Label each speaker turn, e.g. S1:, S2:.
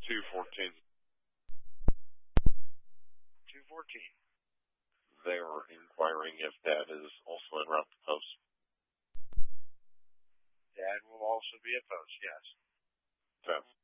S1: 214.
S2: 214.
S1: They are inquiring if Dad is also en route to post.
S2: Dad will also be at post, yes.
S1: Okay.